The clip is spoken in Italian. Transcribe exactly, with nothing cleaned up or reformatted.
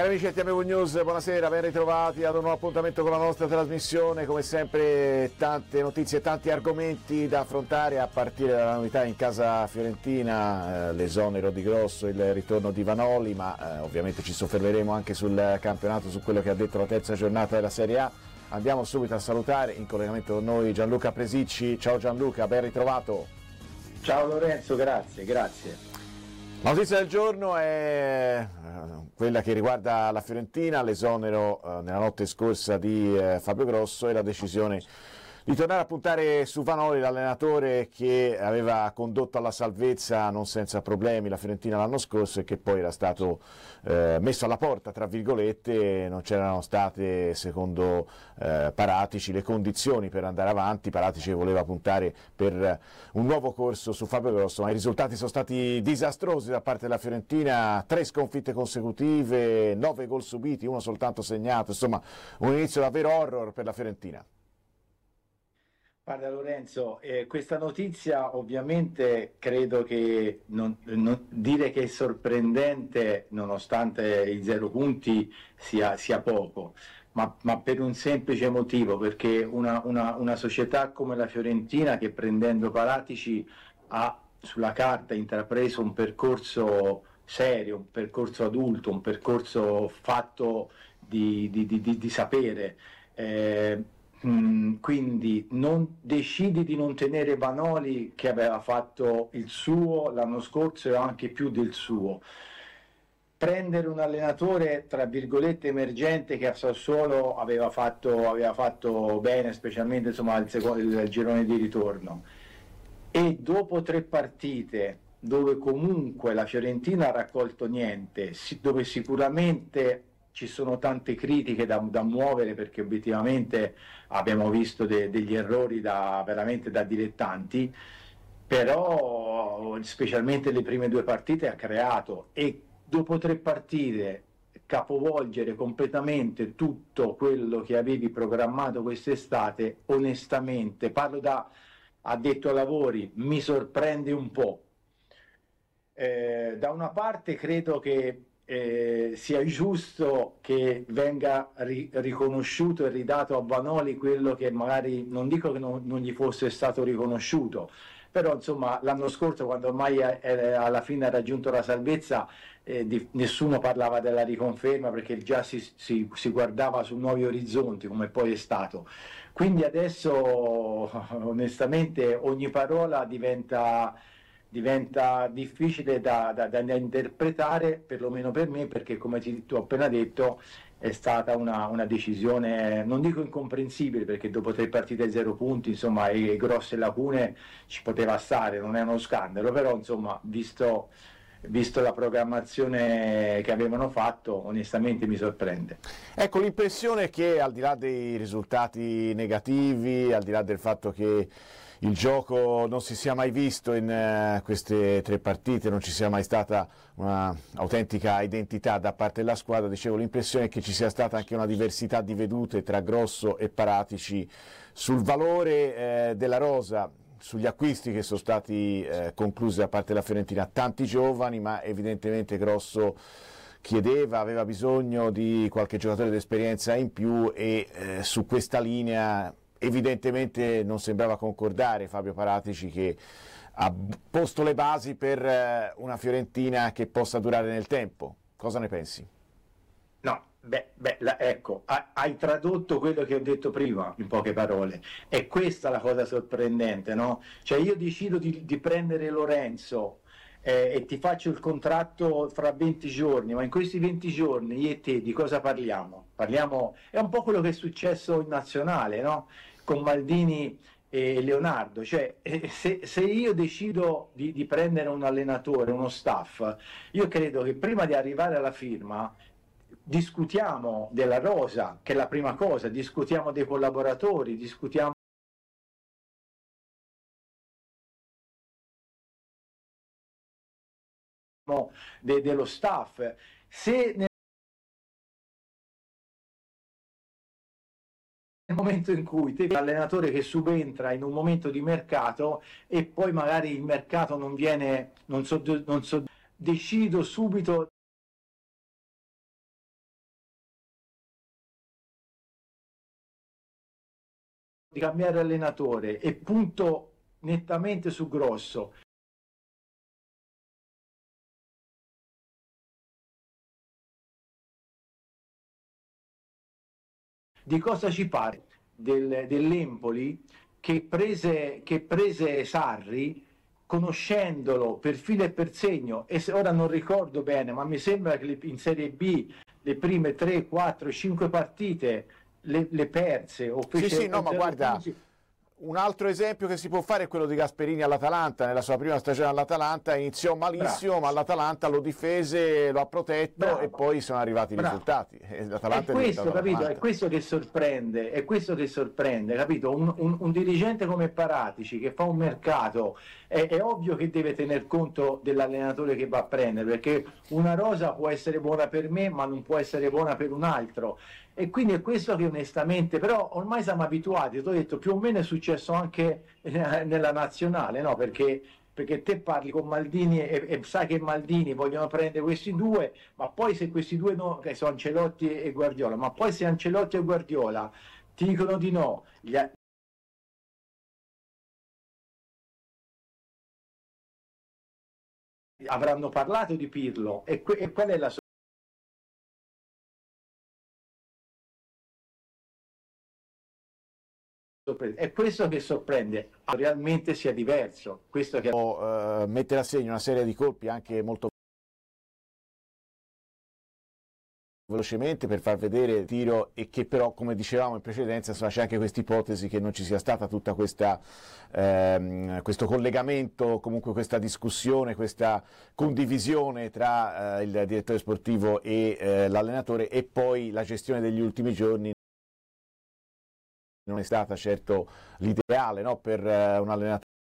Cari amici di T M V News, buonasera, ben ritrovati ad un nuovo appuntamento con la nostra trasmissione. Come sempre tante notizie, tanti argomenti da affrontare, a partire dalla novità in casa fiorentina, eh, l'esonero di Grosso, il ritorno di Vanoli, ma eh, ovviamente ci soffermeremo anche sul campionato, su quello che ha detto la terza giornata della Serie A. Andiamo subito a salutare in collegamento con noi Gianluca Presicci. Ciao Gianluca, ben ritrovato. Ciao Lorenzo, grazie, grazie. La notizia del giorno è quella che riguarda la Fiorentina, l'esonero eh, nella notte scorsa di eh, Fabio Grosso e la decisione di tornare a puntare su Vanoli, l'allenatore che aveva condotto alla salvezza non senza problemi la Fiorentina l'anno scorso e che poi era stato eh, messo alla porta, tra virgolette. Non c'erano state, secondo eh, Paratici, le condizioni per andare avanti. Paratici voleva puntare per un nuovo corso su Fabio Grosso, ma i risultati sono stati disastrosi da parte della Fiorentina: tre sconfitte consecutive, nove gol subiti, uno soltanto segnato, insomma un inizio davvero horror per la Fiorentina. Guarda Lorenzo, eh, questa notizia ovviamente credo che non, non, dire che è sorprendente nonostante i zero punti sia, sia poco, ma, ma per un semplice motivo, perché una, una, una società come la Fiorentina, che prendendo Paratici ha sulla carta intrapreso un percorso serio, un percorso adulto, un percorso fatto di, di, di, di, di sapere, eh, quindi non, decidi di non tenere Vanoli, che aveva fatto il suo l'anno scorso e anche più del suo, prendere un allenatore tra virgolette emergente che a Sassuolo aveva fatto, aveva fatto bene, specialmente insomma il, secondo, il girone di ritorno, e dopo tre partite dove comunque la Fiorentina ha raccolto niente, dove sicuramente ci sono tante critiche da, da muovere, perché obiettivamente abbiamo visto de, degli errori da, veramente da dilettanti, però specialmente le prime due partite ha creato, e dopo tre partite capovolgere completamente tutto quello che avevi programmato quest'estate, onestamente, parlo da addetto ai lavori, mi sorprende un po'. Eh, da una parte credo che Eh, sia giusto che venga ri- riconosciuto e ridato a Vanoli quello che magari, non dico che non, non gli fosse stato riconosciuto, però insomma l'anno scorso, quando ormai è, è, alla fine ha raggiunto la salvezza, eh, di, nessuno parlava della riconferma, perché già si, si, si guardava su nuovi orizzonti, come poi è stato. Quindi adesso onestamente ogni parola diventa diventa difficile da, da, da interpretare, perlomeno per me, perché come ti ho appena detto è stata una, una decisione, non dico incomprensibile, perché dopo tre partite e zero punti, insomma, e, e grosse lacune ci poteva stare, non è uno scandalo, però insomma, visto, visto la programmazione che avevano fatto, onestamente mi sorprende. Ecco, l'impressione è che, al di là dei risultati negativi, al di là del fatto che il gioco non si sia mai visto in uh, queste tre partite, non ci sia mai stata una autentica identità da parte della squadra, dicevo, l'impressione è che ci sia stata anche una diversità di vedute tra Grosso e Paratici sul valore eh, della rosa, sugli acquisti che sono stati eh, conclusi da parte della Fiorentina. Tanti giovani, ma evidentemente Grosso chiedeva, aveva bisogno di qualche giocatore d'esperienza in più, e eh, su questa linea evidentemente non sembrava concordare Fabio Paratici, che ha posto le basi per una Fiorentina che possa durare nel tempo. Cosa ne pensi? No, beh, beh la, ecco, hai tradotto quello che ho detto prima in poche parole. È questa la cosa sorprendente, no? Cioè io decido di, di prendere Lorenzo eh, e ti faccio il contratto fra venti giorni, ma in questi venti giorni io e te di cosa parliamo? Parliamo, è un po' quello che è successo in nazionale, no? Con Maldini e Leonardo, cioè se, se io decido di, di prendere un allenatore, uno staff, io credo che prima di arrivare alla firma discutiamo della rosa, che è la prima cosa, discutiamo dei collaboratori, discutiamo de, dello staff. Se nel momento in cui te l'allenatore che subentra in un momento di mercato e poi magari il mercato non viene, non so, non so decido subito di cambiare allenatore e punto nettamente su Grosso. Di cosa ci pare del, dell'Empoli che prese, che prese Sarri, conoscendolo per filo e per segno, e se, ora non ricordo bene, ma mi sembra che in Serie B le prime tre, quattro, cinque partite le, le perse o fece sì, sì, no, ma guarda, punti. Un altro esempio che si può fare è quello di Gasperini all'Atalanta. Nella sua prima stagione all'Atalanta iniziò malissimo, Bravo. ma l'Atalanta lo difese, lo ha protetto Bravo. e poi sono arrivati i Bravo. risultati. E l'Atalanta è questo, capito? È questo che sorprende, è questo che sorprende, capito? Un, un, un dirigente come Paratici che fa un mercato, è, è ovvio che deve tener conto dell'allenatore che va a prendere, perché una rosa può essere buona per me, ma non può essere buona per un altro. E quindi è questo che onestamente, però ormai siamo abituati, ti ho detto, più o meno è successo anche nella nazionale, no? Perché, perché te parli con Maldini e, e sai che Maldini vogliono prendere questi due, ma poi se questi due no, che sono Ancelotti e Guardiola, ma poi se Ancelotti e Guardiola ti dicono di no, gli, avranno parlato di Pirlo e, que, e qual è la è questo che sorprende, realmente sia diverso. Questo che... uh, mettere a segno una serie di colpi anche molto velocemente per far vedere il tiro, e che però, come dicevamo in precedenza, insomma, c'è anche questa ipotesi che non ci sia stata tutta questa ehm, questo collegamento, comunque questa discussione, questa condivisione tra eh, il direttore sportivo e eh, l'allenatore, e poi la gestione degli ultimi giorni non è stata certo l'ideale, no, per uh, un allenatore